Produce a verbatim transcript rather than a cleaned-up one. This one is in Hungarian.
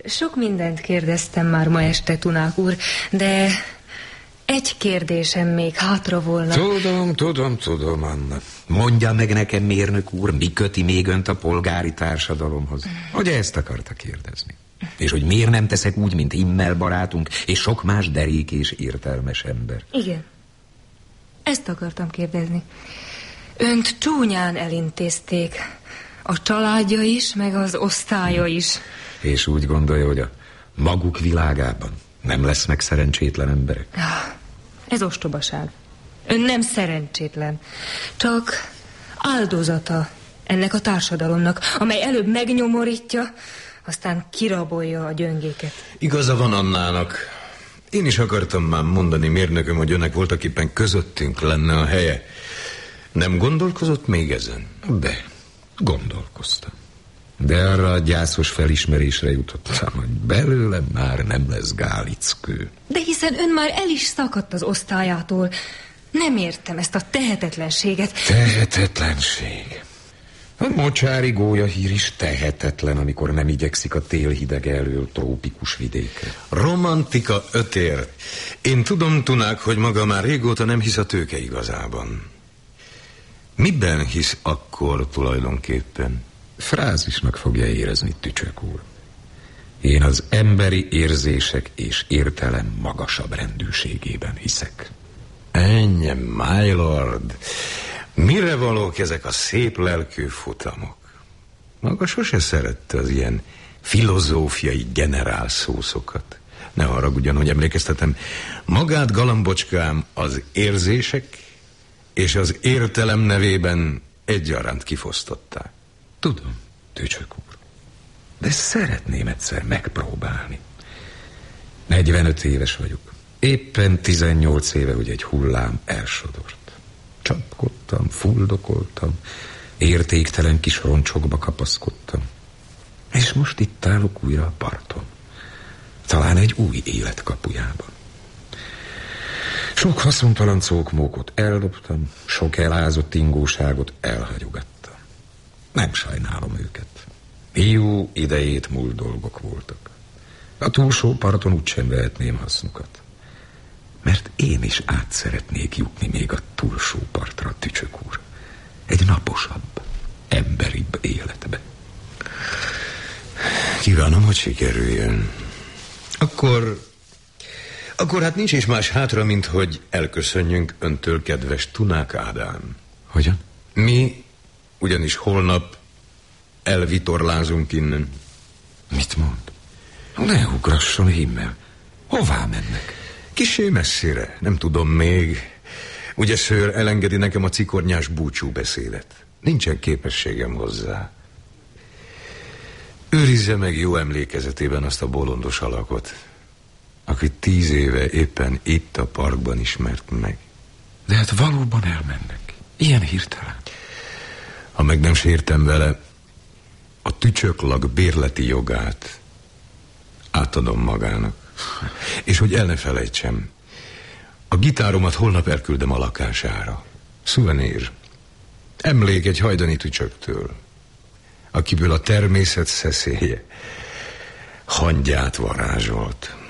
Sok mindent kérdeztem már ma este, Tunák úr, de egy kérdésem még hátra volna. Tudom, tudom, tudom, Anna. Mondja meg nekem, mérnök úr, mi köti még önt a polgári társadalomhoz? Hogy ezt akarta kérdezni? És hogy miért nem teszek úgy, mint Himmel barátunk, és sok más derék és értelmes ember? Igen, ezt akartam kérdezni. Önt csúnyán elintézték. A családja is, meg az osztálya is. És úgy gondolja, hogy a maguk világában nem lesznek szerencsétlen emberek? Ez ostobaság. Ön nem szerencsétlen, csak áldozata ennek a társadalomnak, amely előbb megnyomorítja, aztán kirabolja a gyöngéket. Igaza van Annának. Én is akartam már mondani, mérnököm, hogy önnek voltaképpen közöttünk lenne a helye. Nem gondolkozott még ezen? De gondolkoztam. De arra a gyászos felismerésre jutottam, hogy belőlem már nem lesz gálickő. De hiszen ön már el is szakadt az osztályától. Nem értem ezt a tehetetlenséget. Tehetetlenség. A mocsári gólyahír is tehetetlen, amikor nem igyekszik a tél hidege elől trópikus vidékre. Romantika ötér. Én tudom, Tunák, hogy maga már régóta nem hisz a tőke igazában. Miben hisz akkor tulajdonképpen? Frázisnak fogja érezni, Tücsök úr. Én az emberi érzések és értelem magasabb rendűségében hiszek. Ennyi, my lord. Mire valók ezek a szép lelkű futamok? Maga sose szerette az ilyen filozófiai generál szószokat. Ne haragudjon, hogy emlékeztetem. Magát, galambocskám, az érzések és az értelem nevében egyaránt kifosztották. Tudom, Tücsök úr, de szeretném egyszer megpróbálni. negyvenöt éves vagyok. Éppen tizennyolc éve, hogy egy hullám elsodort. Csapkodtam, fuldokoltam, értéktelen kis roncsokba kapaszkodtam. És most itt állok újra a parton. Talán egy új élet kapujában. Sok haszontalan cókmókot eldobtam, sok elázott ingóságot elhagyogattam. Nem sajnálom őket. Jó idejét múlt dolgok voltak. A túlsó parton úgysem vehetném hasznukat. Mert én is át szeretnék jutni még a túlsó partra, Tücsök úr. Egy naposabb, emberibb életbe. Kívánom, hogy sikerüljön. Akkor... Akkor hát nincs is más hátra, mint hogy elköszönjünk öntől, kedves Tunák Ádám. Hogyan? Mi ugyanis holnap elvitorlázunk innen. Mit mond? Ne ugrasson, Himmel. Hová mennek? Kissé messzire, nem tudom még. Ugye szőr elengedi nekem a cikornyás búcsúbeszédet. Nincsen képességem hozzá. Őrizze meg jó emlékezetében azt a bolondos alakot, akit tíz éve éppen itt a parkban ismert meg. De hát valóban elmennek. Ilyen hirtelen. Ha meg nem sértem vele, a tücsöklag bérleti jogát átadom magának. És hogy el ne felejtsem, a gitáromat holnap elküldöm a lakására. Szuvenír. Emlék egy hajdani tücsöktől, akiből a természet szeszélye hangyát varázsolt.